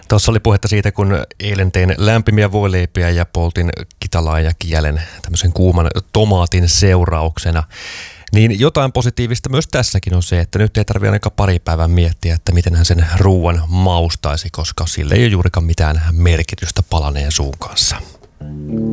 Tuossa oli puhetta siitä, kun eilen tein lämpimiä voileipiä ja poltin kitalaa ja kielen tämmöisen kuuman tomaatin seurauksena. Niin jotain positiivista myös tässäkin on se, että nyt ei tarvitse ainakaan pari päivää miettiä, että miten hän sen ruuan maustaisi, koska sillä ei ole juurikaan mitään merkitystä palaneen suun kanssa.